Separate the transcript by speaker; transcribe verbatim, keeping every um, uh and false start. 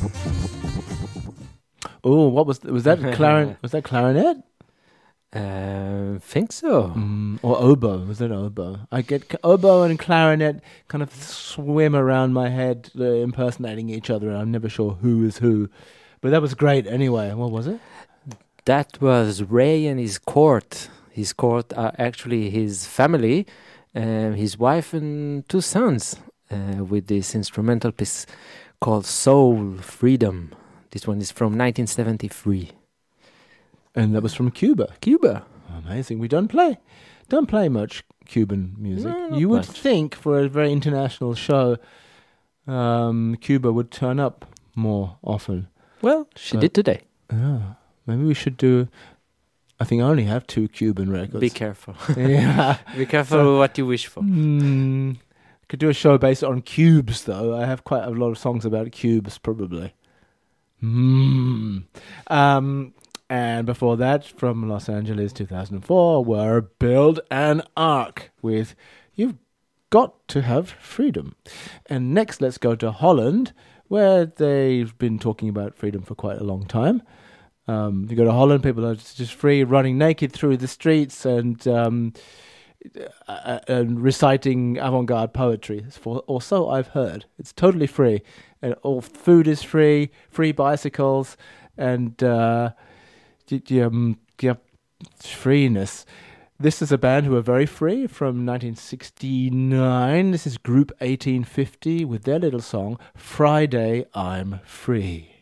Speaker 1: Oh, what was was that? Clarin- was that clarinet?
Speaker 2: Uh, think so.
Speaker 1: Mm, or oboe? Was that oboe? I get c- oboe and clarinet kind of swim around my head, uh, impersonating each other, and I'm never sure who is who. But that was great anyway. What was it?
Speaker 2: That was Ray and his court. His court are actually his family, uh, his wife and two sons, uh, with this instrumental piece called Soul Freedom. This one is from nineteen seventy-three.
Speaker 1: And that was from Cuba.
Speaker 2: Cuba.
Speaker 1: Amazing. We don't play, don't play much Cuban music.
Speaker 2: No, not
Speaker 1: you would
Speaker 2: much.
Speaker 1: think for a very international show, um, Cuba would turn up more often.
Speaker 2: Well, she
Speaker 1: But-
Speaker 2: did today.
Speaker 1: Oh, maybe we should do. I think I only have two Cuban records.
Speaker 2: Be careful.
Speaker 1: yeah.
Speaker 2: Be careful
Speaker 1: So-
Speaker 2: what you wish for.
Speaker 1: Hmm. Could do a show based on cubes, though. I have quite a lot of songs about cubes, probably. Hmm. Um, and before that, from Los Angeles, two thousand four, were Build an Ark with You've Got to Have Freedom. And next, let's go to Holland, where they've been talking about freedom for quite a long time. Um, you go to Holland, people are just just free, running naked through the streets and um, uh, and reciting avant-garde poetry. For, or so I've heard. It's totally free, and all food is free, free bicycles, and uh, y- y- um, yeah, freeness. This is a band who are very free from nineteen sixty-nine. This is Group eighteen fifty with their little song, Friday I'm Free.